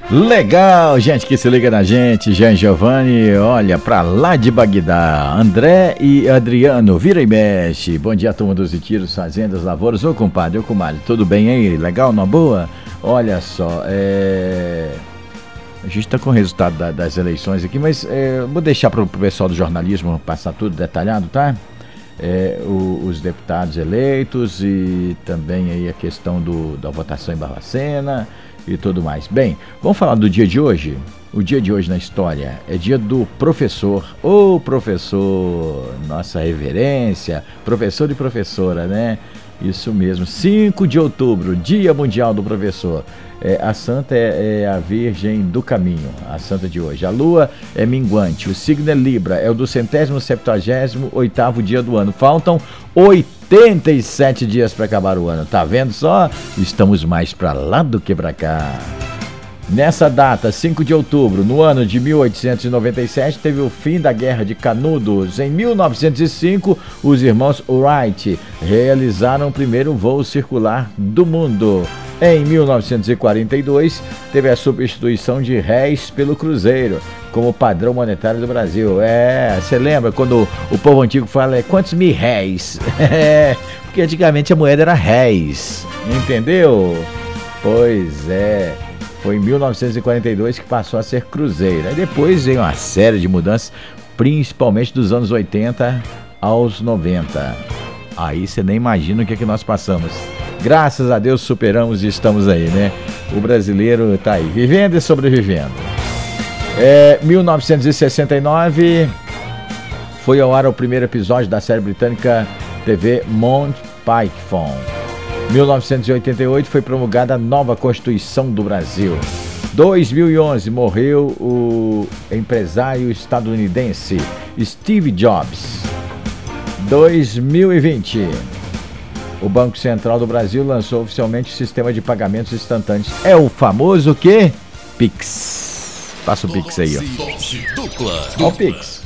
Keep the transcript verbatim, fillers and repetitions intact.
Legal, gente que se liga na gente, Jean Giovanni, olha, pra lá de Bagdá, André e Adriano, vira e mexe, bom dia turma dos Retiros, Fazendas, Lavouras, ô compadre, ô comadre, tudo bem aí, legal, na boa? Olha só, é... a gente tá com o resultado da, das eleições aqui, mas é, vou deixar pro, pro pessoal do jornalismo passar tudo detalhado, tá? É, o, os deputados eleitos e também aí a questão do, da votação em Barbacena e tudo mais. Bem, vamos falar do dia de hoje? O dia de hoje na história é dia do professor, ô professor, nossa reverência, professor e professora, né? Isso mesmo, cinco de outubro, Dia Mundial do Professor. É, a santa é, é a Virgem do Caminho, a santa de hoje. A lua é minguante, o signo é Libra, é o do centésimo septuagésimo oitavo dia do ano. Faltam oitenta e sete dias para acabar o ano, tá vendo só? Estamos mais para lá do que para cá. Nessa data, cinco de outubro, no ano de mil oitocentos e noventa e sete, teve o fim da Guerra de Canudos. Em mil novecentos e cinco, os irmãos Wright realizaram o primeiro voo circular do mundo. Em mil novecentos e quarenta e dois, teve a substituição de réis pelo cruzeiro como padrão monetário do Brasil. É, você lembra quando o povo antigo fala, quantos mil réis? É, porque antigamente a moeda era réis, entendeu? Pois é. Foi em mil novecentos e quarenta e dois que passou a ser cruzeiro. Aí depois veio uma série de mudanças, principalmente dos anos oitenta aos noventa. Aí você nem imagina o que é que nós passamos. Graças a Deus superamos e estamos aí, né? O brasileiro tá aí, vivendo e sobrevivendo. É, mil novecentos e sessenta e nove foi ao ar o primeiro episódio da série britânica T V Monty Python. mil novecentos e oitenta e oito foi promulgada a nova Constituição do Brasil. dois mil e onze morreu o empresário estadunidense Steve Jobs. dois mil e vinte, o Banco Central do Brasil lançou oficialmente o sistema de pagamentos instantâneos. É o famoso quê? Pix. Passa o Pix aí, ó. Ó o Pix.